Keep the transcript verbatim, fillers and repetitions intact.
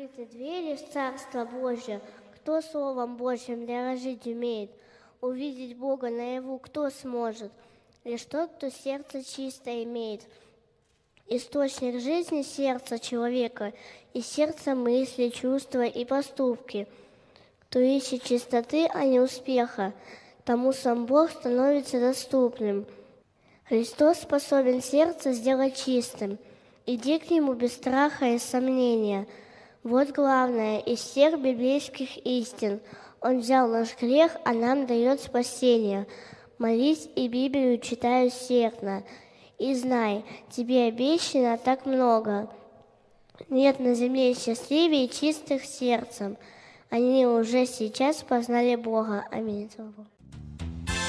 открыты двери в Царство Божие. Кто Словом Божьим дорожить умеет? Увидеть Бога наяву кто сможет? Лишь тот, кто сердце чистое имеет. Источник жизни сердца человека, и сердце мысли, чувства и поступки. Кто ищет чистоты, а не успеха, тому сам Бог становится доступным. Христос способен сердце сделать чистым. Иди к Нему без страха и сомнения. Вот главное из всех библейских истин. Он взял наш грех, а нам дает спасение. Молись и Библию читай усердно. И знай, тебе обещано так много. Нет на земле счастливее чистых сердцем. Они уже сейчас познали Бога. Аминь.